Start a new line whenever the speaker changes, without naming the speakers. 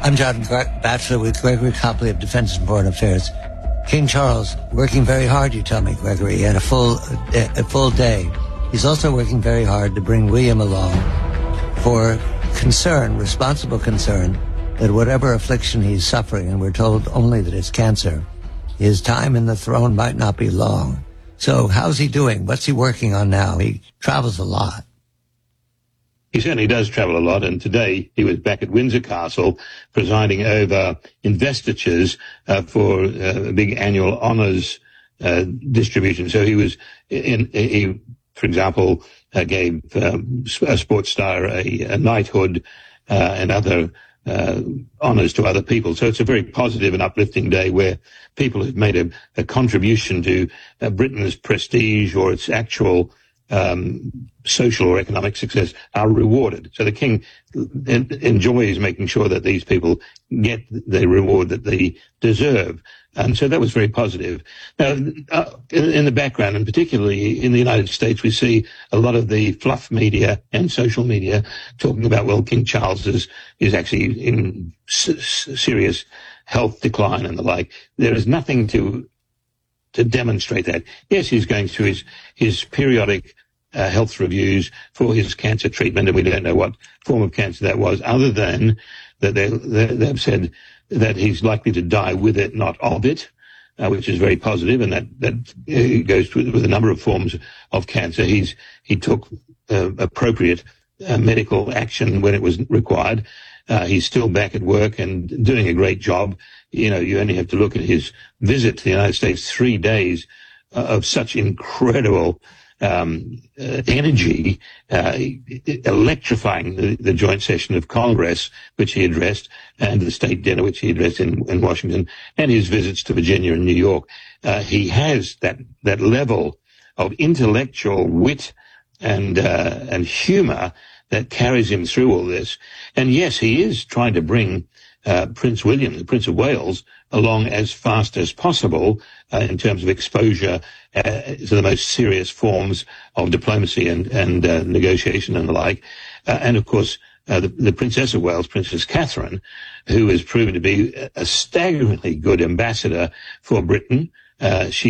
I'm John Batchelor with Gregory Copley of Defense and Foreign Affairs. King Charles, working very hard, you tell me, Gregory, had a full day. He's also working very hard to bring William along for concern, responsible concern, that whatever affliction he's suffering, and we're told only that it's cancer, his time in the throne might not be long. So how's he doing? What's he working on now? He travels a lot.
He certainly does travel a lot, and today he was back at Windsor Castle presiding over investitures for a big annual honours distribution. So he was he for example, gave a sports star a knighthood and other honours to other people. So it's a very positive and uplifting day where people who've made a contribution to Britain's prestige or its actual social or economic success are rewarded. So the king enjoys making sure that these people get the reward that they deserve. And so that was very positive. Now, in the background, and particularly in the United States, we see a lot of the fluff media and social media talking about, well, King Charles is actually in serious health decline and the like. There is nothing to demonstrate that. Yes, he's going through his periodic health reviews for his cancer treatment, and we don't know what form of cancer that was, other than that they've said that he's likely to die with it, not of it, which is very positive, and that goes with a number of forms of cancer. He took appropriate medical action when it was required. He's still back at work and doing a great job. You know, you only have to look at his visit to the United States, 3 days of such incredible energy, electrifying the joint session of Congress, which he addressed, and the state dinner, which he addressed in Washington, and his visits to Virginia and New York. He has that level of intellectual wit and humor that carries him through all this. And yes, he is trying to bring Prince William, the Prince of Wales, along as fast as possible in terms of exposure to the most serious forms of diplomacy and negotiation and the like. And of course, the Princess of Wales, Princess Catherine, who has proven to be a staggeringly good ambassador for Britain. She